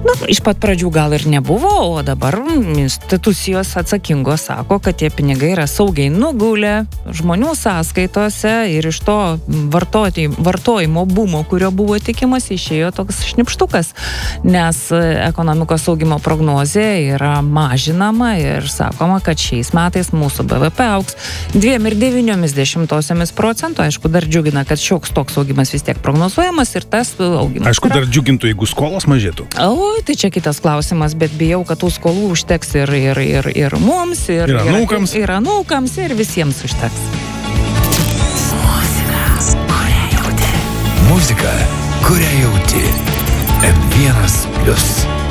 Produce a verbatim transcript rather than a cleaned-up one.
Nu, iš pat pradžių gal ir nebuvo, o dabar institucijos atsakingos sako, kad tie pinigai yra saugiai nugulę žmonių sąskaitose ir iš to vartoti, vartojimo bumo, kurio buvo tikimas, išėjo toks šnipštukas, nes ekonomikos augimo prognozė yra mažinama ir sakoma, kad šiais metais mūsų B V P augs dviem ir devyniomis dešimtosiomis procento. Aišku, dar džiugina, kad šioks toks augimas vis tiek prognozuojamas ir tas augimas. Aišku, yra... dar džiugintų, jeigu skolos mažėtų. O, tai čia kitas klausimas, bet bijau, kad tų skolų užteks ir, ir, ir, ir mums, ir, ir anūkams, ir, ir, anūkams, ir visiems užteks. Muzika, kurią jauti. M vienas plius.